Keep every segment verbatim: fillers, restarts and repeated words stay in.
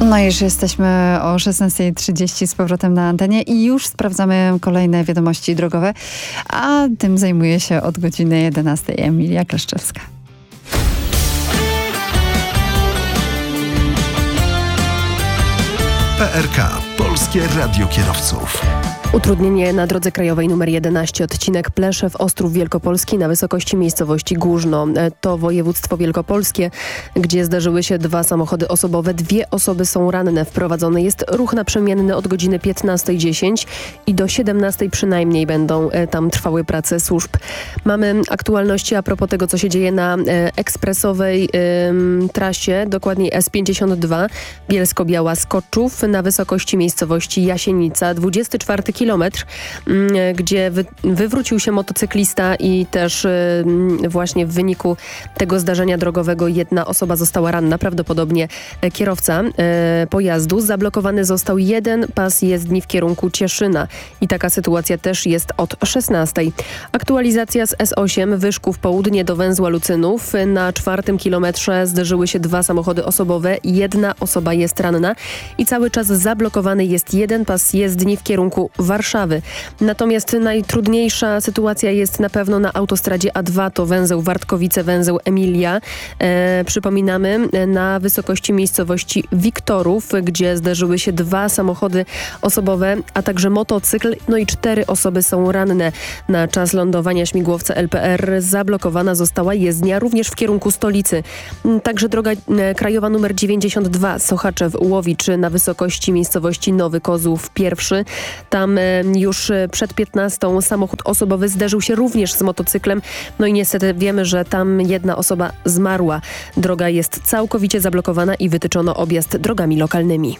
No i już jesteśmy o szesnasta trzydzieści z powrotem na antenie i już sprawdzamy kolejne wiadomości drogowe, a tym zajmuje się od godziny jedenastej Emilia Kleszczewska. P R K. Polskie Radio Kierowców. Utrudnienie na drodze krajowej nr jedenaście, odcinek Pleszew-Ostrów Wielkopolski na wysokości miejscowości Górzno. To województwo wielkopolskie, gdzie zdarzyły się dwa samochody osobowe. Dwie osoby są ranne. Wprowadzony jest ruch naprzemienny od godziny piętnastej dziesięć i do siedemnastej przynajmniej będą tam trwały prace służb. Mamy aktualności a propos tego, co się dzieje na ekspresowej ym, trasie, dokładniej S pięćdziesiąt dwa Bielsko-Biała-Skoczów na wysokości miejscowości Jasienica. dwudziesty czwarty kilometr, gdzie wy, wywrócił się motocyklista i też y, właśnie w wyniku tego zdarzenia drogowego jedna osoba została ranna, prawdopodobnie kierowca y, pojazdu. Zablokowany został jeden pas jezdni w kierunku Cieszyna i taka sytuacja też jest od szesnastej. Aktualizacja z S osiem Wyszków południe do węzła Lucynów. Na czwartym kilometrze zderzyły się dwa samochody osobowe. Jedna osoba jest ranna i cały czas zablokowany jest jeden pas jezdni w kierunku Warszawy. Natomiast najtrudniejsza sytuacja jest na pewno na autostradzie A dwa, to węzeł Wartkowice, węzeł Emilia. E, przypominamy, na wysokości miejscowości Wiktorów, gdzie zderzyły się dwa samochody osobowe, a także motocykl, no i cztery osoby są ranne. Na czas lądowania śmigłowca L P R zablokowana została jezdnia również w kierunku stolicy. Także droga krajowa numer dziewięćdziesiąt dwa Sochaczew-Łowicz na wysokości miejscowości Nowy Kozłów pierwszy. Tam już przed piętnastą samochód osobowy zderzył się również z motocyklem. No i niestety wiemy, że tam jedna osoba zmarła. Droga jest całkowicie zablokowana i wytyczono objazd drogami lokalnymi.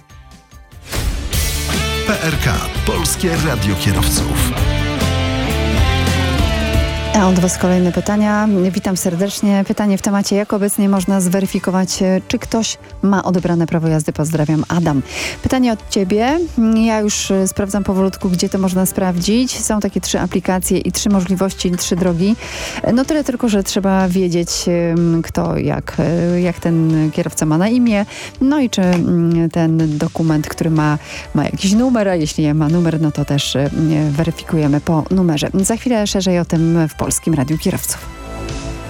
P R K. Polskie Radio Kierowców. A od Was kolejne pytania. Witam serdecznie. Pytanie w temacie, jak obecnie można zweryfikować, czy ktoś ma odebrane prawo jazdy. Pozdrawiam, Adam. Pytanie od Ciebie. Ja już sprawdzam powolutku, gdzie to można sprawdzić. Są takie trzy aplikacje i trzy możliwości, trzy drogi. No tyle tylko, że trzeba wiedzieć, kto, jak, jak ten kierowca ma na imię. No i czy ten dokument, który ma, ma jakiś numer, a jeśli ma numer, no to też weryfikujemy po numerze. Za chwilę szerzej o tym w Polskim Radiu Kierowców.